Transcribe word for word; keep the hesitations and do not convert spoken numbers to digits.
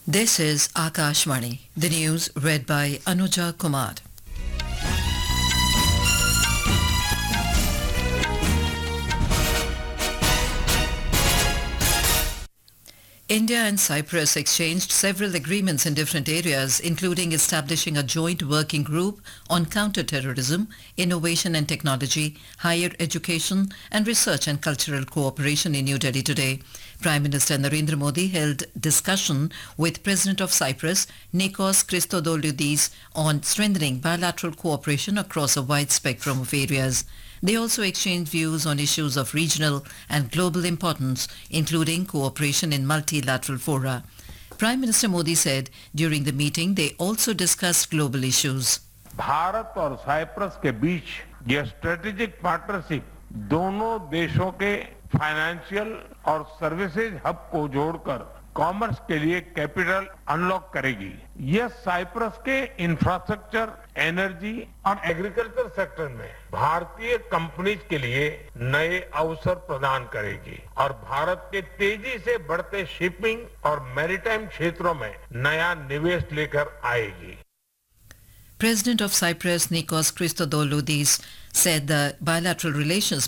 This is Akashvani. The news read by Anuja Kumar. India and Cyprus exchanged several agreements in different areas, including establishing a joint working group on counter-terrorism, innovation and technology, higher education and research and cultural cooperation in New Delhi today. Prime Minister Narendra Modi held discussion with President of Cyprus, Nikos Christodoulidis, on strengthening bilateral cooperation across a wide spectrum of areas. They also exchanged views on issues of regional and global importance, including cooperation in multilateral fora. Prime Minister Modi said during the meeting they also discussed global issues. Bharat और Cyprus के बीच यह strategic partnership दोनों देशों के financial और services hub को जोड़कर commerce के लिए कैपिटल अनलॉक करेगी। यह साइप्रस के इंफ्रास्ट्रक्चर, एनर्जी और एग्रीकल्चर सेक्टर में भारतीय कंपनीज के लिए नए अवसर प्रदान करेगी और भारत के तेजी से बढ़ते शिपिंग और मैरीटाइम क्षेत्रों में नया निवेश लेकर आएगी। President of Cyprus, Nikos Christodoulidis, said the bilateral relations